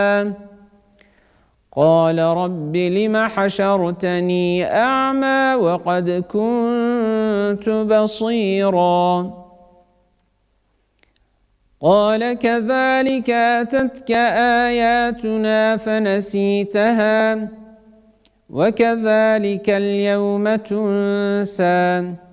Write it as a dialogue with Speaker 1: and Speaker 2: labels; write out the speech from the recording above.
Speaker 1: قال رب لم حشرتني أعمى وقد كنت بصيرا قال كذلك أتتك آياتنا فنسيتها وكذلك اليوم تنسى